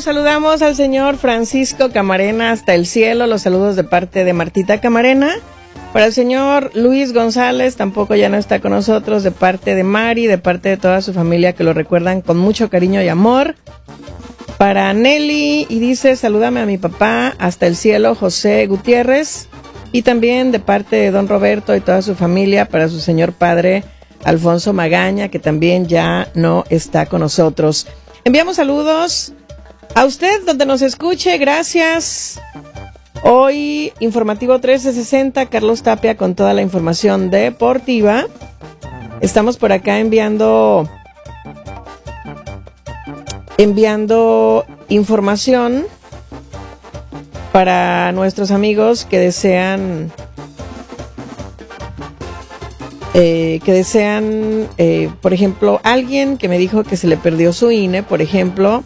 saludamos al señor Francisco Camarena hasta el cielo. Los saludos de parte de Martita Camarena. Para el señor Luis González, tampoco ya no está con nosotros, de parte de Mari, de parte de toda su familia que lo recuerdan con mucho cariño y amor. Para Nelly, y dice, salúdame a mi papá hasta el cielo, José Gutiérrez. Y también de parte de don Roberto y toda su familia, para su señor padre, Alfonso Magaña, que también ya no está con nosotros. Enviamos saludos a usted donde nos escuche, gracias. Hoy, Informativo 1360, Carlos Tapia con toda la información deportiva. Estamos por acá enviando información para nuestros amigos que desean por ejemplo, alguien que me dijo que se le perdió su INE, por ejemplo.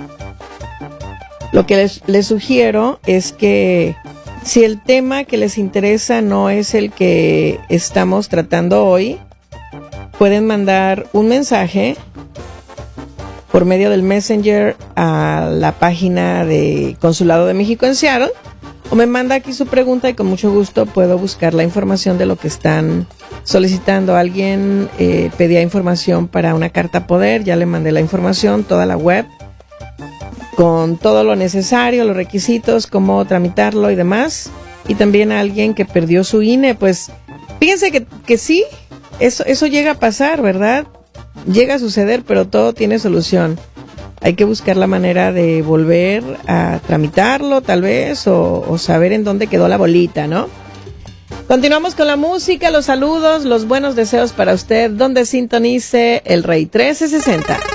Lo que les sugiero es que si el tema que les interesa no es el que estamos tratando hoy, pueden mandar un mensaje por medio del Messenger a la página de Consulado de México en Seattle, o me manda aquí su pregunta y con mucho gusto puedo buscar la información de lo que están solicitando. Alguien pedía información para una carta poder, ya le mandé la información, toda la web, con todo lo necesario, los requisitos, cómo tramitarlo y demás. Y también a alguien que perdió su INE, pues fíjense que sí, eso llega a pasar, ¿verdad? Llega a suceder, pero todo tiene solución. Hay que buscar la manera de volver a tramitarlo, tal vez, o saber en dónde quedó la bolita, ¿no? Continuamos con la música, los saludos, los buenos deseos para usted, donde sintonice el Rey 1360.